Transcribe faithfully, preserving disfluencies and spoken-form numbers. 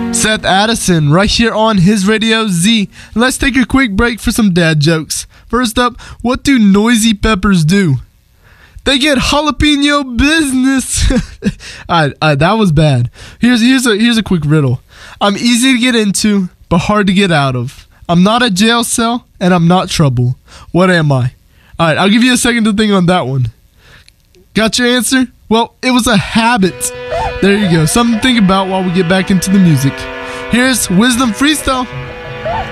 Seth Addison, right here on his Radio Z. Let's take a quick break for some dad jokes. First up, what do noisy peppers do? They get jalapeno business. all right, all right, that was bad. Here's here's a here's a quick riddle. I'm easy to get into, but hard to get out of. I'm not a jail cell, and I'm not trouble. What am I? All right, I'll give you a second to think on that one. Got your answer? Well, it was a habit. There you go. Something to think about while we get back into the music. Here's Wisdom Freestyle.